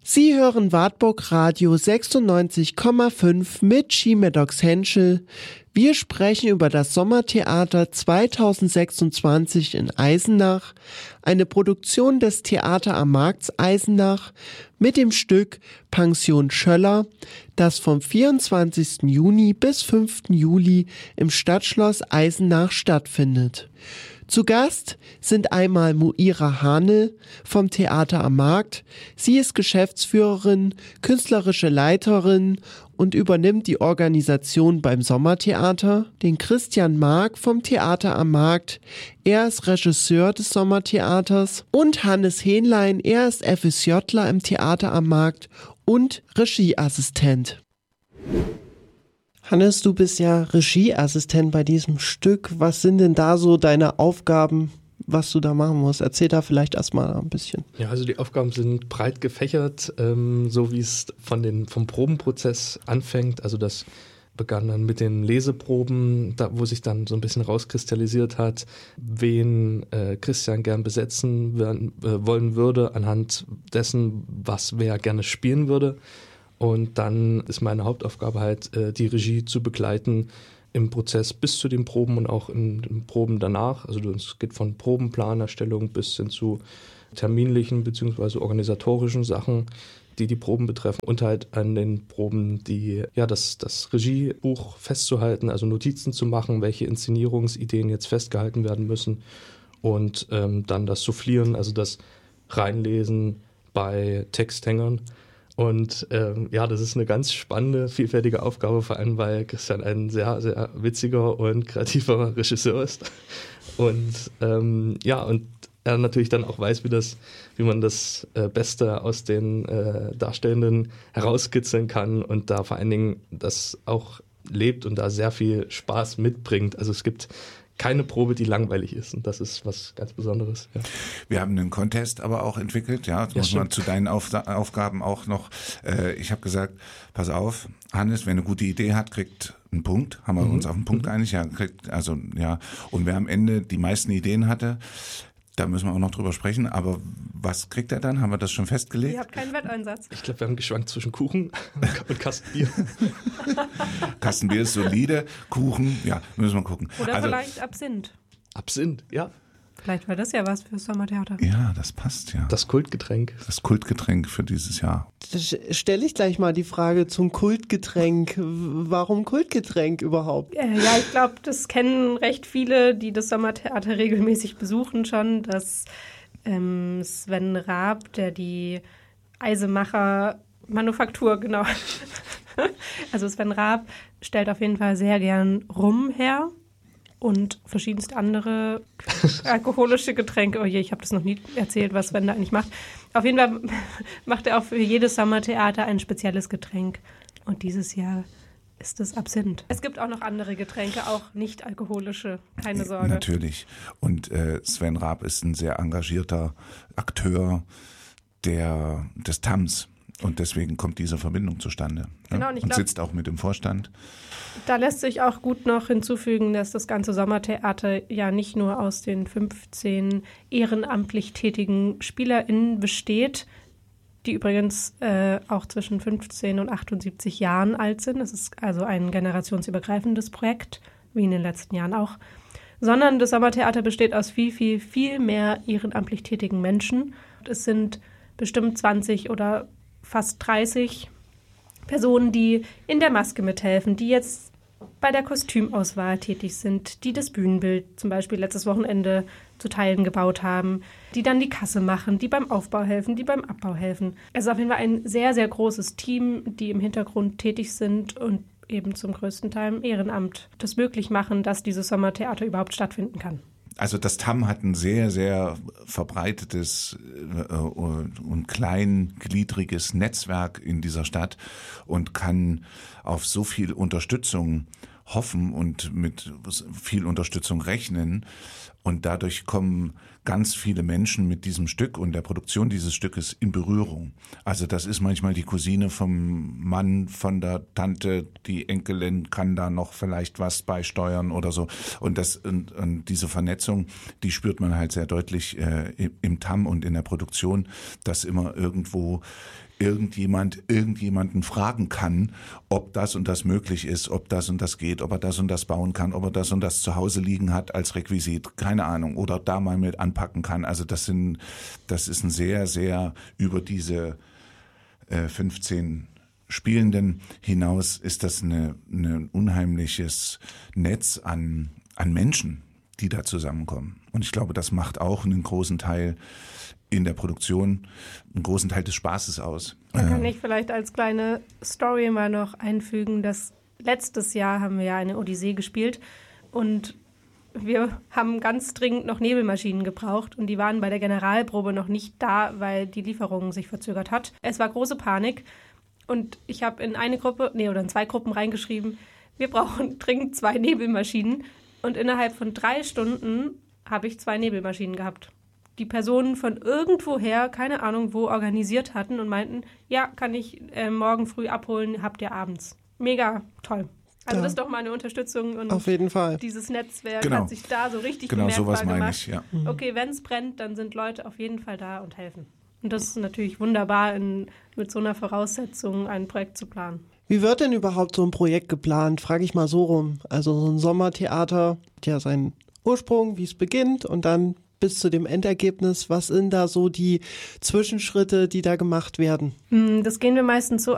Sie hören Wartburg Radio 96,5 mit Ski-Medox Henschel. Wir sprechen über das Sommertheater 2026 in Eisenach, eine Produktion des Theater am Markt Eisenach mit dem Stück Pension Schöller, das vom 24. Juni bis 5. Juli im Stadtschloss Eisenach stattfindet. Zu Gast sind einmal Muira Hanel vom Theater am Markt. Sie ist Geschäftsführerin, künstlerische Leiterin und übernimmt die Organisation beim Sommertheater. Den Christian Mark vom Theater am Markt. Er ist Regisseur des Sommertheaters. Und Hannes Hähnlein, er ist FSJler im Theater am Markt und Regieassistent. Hannes, du bist ja Regieassistent bei diesem Stück. Was sind denn da so deine Aufgaben, was du da machen musst? Erzähl da vielleicht erstmal ein bisschen. Ja, also die Aufgaben sind breit gefächert, so wie es vom Probenprozess anfängt. Also das begann dann mit den Leseproben, wo sich dann so ein bisschen rauskristallisiert hat, wen Christian gern besetzen wollen würde, anhand dessen, was wer gerne spielen würde. Und dann ist meine Hauptaufgabe halt, die Regie zu begleiten im Prozess bis zu den Proben und auch in den Proben danach. Also es geht von Probenplanerstellung bis hin zu terminlichen bzw. organisatorischen Sachen, die die Proben betreffen. Und halt an den Proben das Regiebuch festzuhalten, also Notizen zu machen, welche Inszenierungsideen jetzt festgehalten werden müssen. Und dann das Soufflieren, also das Reinlesen bei Texthängern. Und das ist eine ganz spannende, vielfältige Aufgabe, vor allem weil Christian ein sehr, sehr witziger und kreativer Regisseur ist. Und und er natürlich dann auch weiß, wie man das Beste aus den Darstellenden herauskitzeln kann und da vor allen Dingen das auch lebt und da sehr viel Spaß mitbringt. Also es gibt keine Probe, die langweilig ist. Und das ist was ganz Besonderes. Ja. Wir haben einen Contest aber auch entwickelt. Ja, das muss man zu deinen Aufgaben auch noch. Ich habe gesagt, pass auf, Hannes, wer eine gute Idee hat, kriegt einen Punkt. Haben wir uns auf einen Punkt geeinigt? Ja, Und wer am Ende die meisten Ideen hatte, da müssen wir auch noch drüber sprechen. Aber was kriegt er dann? Haben wir das schon festgelegt? Ihr habt keinen Wetteinsatz. Ich glaube, wir haben geschwankt zwischen Kuchen und Kastenbier. Kastenbier ist solide. Kuchen, ja, müssen wir gucken. Oder vielleicht Absinth. Absinth, ja. Vielleicht war das ja was fürs Sommertheater. Ja, das passt ja. Das Kultgetränk. Das Kultgetränk für dieses Jahr. Stelle ich gleich mal die Frage zum Kultgetränk. Warum Kultgetränk überhaupt? Ja, ich glaube, das kennen recht viele, die das Sommertheater regelmäßig besuchen schon, dass Sven Raab, der die Eisemacher Manufaktur, genau. Also Sven Raab stellt auf jeden Fall sehr gern Rum her. Und verschiedenste andere alkoholische Getränke. Oh je, ich habe das noch nie erzählt, was Sven da eigentlich macht. Auf jeden Fall macht er auch für jedes Sommertheater ein spezielles Getränk. Und dieses Jahr ist es Absinth. Es gibt auch noch andere Getränke, auch nicht alkoholische, keine Sorge. Natürlich. Und Sven Raab ist ein sehr engagierter Akteur des TAMS. Und deswegen kommt diese Verbindung zustande. Genau, und sitzt auch mit im Vorstand. Da lässt sich auch gut noch hinzufügen, dass das ganze Sommertheater ja nicht nur aus den 15 ehrenamtlich tätigen SpielerInnen besteht, die übrigens auch zwischen 15 und 78 Jahren alt sind. Das ist also ein generationsübergreifendes Projekt, wie in den letzten Jahren auch. Sondern das Sommertheater besteht aus viel, viel, viel mehr ehrenamtlich tätigen Menschen. Es sind bestimmt 20 oder fast 30 Personen, die in der Maske mithelfen, die jetzt bei der Kostümauswahl tätig sind, die das Bühnenbild zum Beispiel letztes Wochenende zu Teilen gebaut haben, die dann die Kasse machen, die beim Aufbau helfen, die beim Abbau helfen. Es ist auf jeden Fall ein sehr, sehr großes Team, die im Hintergrund tätig sind und eben zum größten Teil im Ehrenamt das möglich machen, dass dieses Sommertheater überhaupt stattfinden kann. Also das TAM hat ein sehr, sehr verbreitetes und kleingliedriges Netzwerk in dieser Stadt und kann auf so viel Unterstützung hoffen und mit viel Unterstützung rechnen. Und dadurch kommen ganz viele Menschen mit diesem Stück und der Produktion dieses Stückes in Berührung. Also das ist manchmal die Cousine vom Mann, von der Tante, die Enkelin kann da noch vielleicht was beisteuern oder so. Und diese Vernetzung, die spürt man halt sehr deutlich im TAM und in der Produktion, dass immer irgendwo irgendjemanden fragen kann, ob das und das möglich ist, ob das und das geht, ob er das und das bauen kann, ob er das und das zu Hause liegen hat als Requisit, keine Ahnung, oder da mal mit anpacken kann. Also das ist ein sehr, sehr über diese 15 Spielenden hinaus ist das ein unheimliches Netz an Menschen, die da zusammenkommen. Und ich glaube, das macht auch einen großen Teil in der Produktion einen großen Teil des Spaßes aus. Da kann ich vielleicht als kleine Story mal noch einfügen, dass letztes Jahr haben wir ja eine Odyssee gespielt und wir haben ganz dringend noch Nebelmaschinen gebraucht und die waren bei der Generalprobe noch nicht da, weil die Lieferung sich verzögert hat. Es war große Panik und ich habe in in 2 Gruppen reingeschrieben, wir brauchen dringend 2 Nebelmaschinen und innerhalb von 3 Stunden habe ich 2 Nebelmaschinen gehabt. Die Personen von irgendwoher, keine Ahnung wo, organisiert hatten und meinten, ja, kann ich morgen früh abholen, habt ihr abends. Mega toll. Also das ist doch mal eine Unterstützung und auf jeden Fall. Dieses Netzwerk hat sich da so richtig bemerkbar gemacht. Genau, sowas meine ich, ja. Okay, wenn es brennt, dann sind Leute auf jeden Fall da und helfen. Und das ist natürlich wunderbar, mit so einer Voraussetzung ein Projekt zu planen. Wie wird denn überhaupt so ein Projekt geplant? Frage ich mal so rum. Also so ein Sommertheater hat ja seinen Ursprung, wie es beginnt und dann bis zu dem Endergebnis. Was sind da so die Zwischenschritte, die da gemacht werden? Das gehen wir meistens so